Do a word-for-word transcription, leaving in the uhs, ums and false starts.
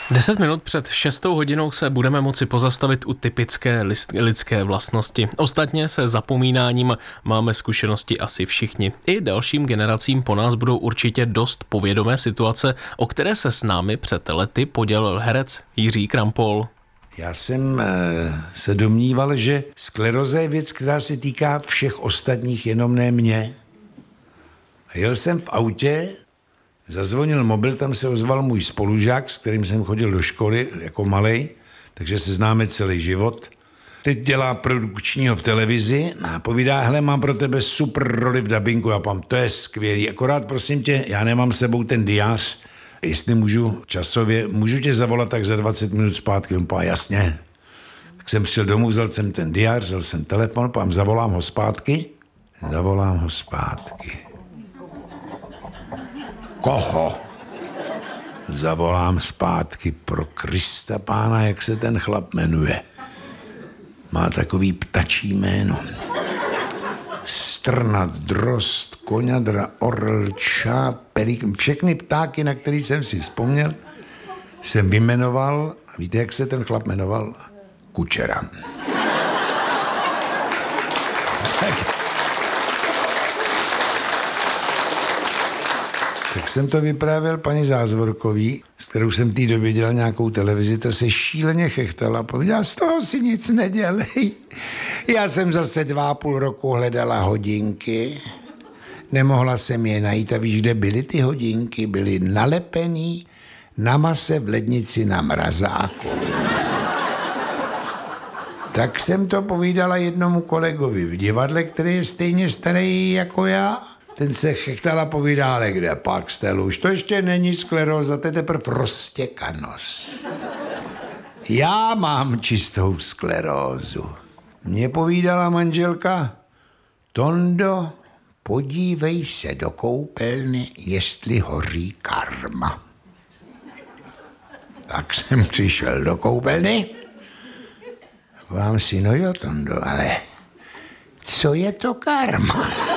Deset minut před šestou hodinou se budeme moci pozastavit u typické lidské vlastnosti. Ostatně se zapomínáním máme zkušenosti asi všichni. I dalším generacím po nás budou určitě dost povědomé situace, o které se s námi před lety podělil herec Jiří Krampol. Já jsem e, se domníval, že skleroza je věc, která se týká všech ostatních, jenom ne mě. A jel jsem v autě, zazvonil mobil, tam se ozval můj spolužák, s kterým jsem chodil do školy jako malej, takže se známe celý život. Teď dělá produkčního v televizi a povídá, hele, mám pro tebe super roli v dabingu. Já pám, to je skvělý, akorát prosím tě, já nemám s sebou ten diář, jestli můžu časově, můžu tě zavolat tak za dvacet minut zpátky. On pá, jasně. Tak jsem přišel domů, vzal jsem ten diář, vzal jsem telefon, pám, zavolám ho zpátky. Zavolám ho zpátky. Koho? Zavolám zpátky, pro Krista pána, jak se ten chlap jmenuje. Má takový ptačí jméno. Strnat, drost, koňadra, orl, čáp, pelík, všechny ptáky, na který jsem si vzpomněl, jsem vyjmenoval. A víte, jak se ten chlap jmenoval? Kučera. Tak jsem to vyprávěl paní Zázvorkový, s kterou jsem v té době dělal nějakou televizi, ta se šíleně chechtala a povídá, z toho si nic nedělej. Já jsem zase dva a půl roku hledala hodinky, nemohla jsem je najít a víš, kde byly ty hodinky? Byly nalepený na mase v lednici na mrazáku. Tak jsem to povídala jednomu kolegovi v divadle, který je stejně starý jako já. Ten se chechtal a povídá, ale kde pak, Stelu, už to ještě není skleróza, to je teprve roztěkanost. Já mám čistou sklerózu. Mně povídala manželka, Tondo, podívej se do koupelny, jestli hoří karma. Tak jsem přišel do koupelny. Vám si, no jo, Tondo, ale co je to karma?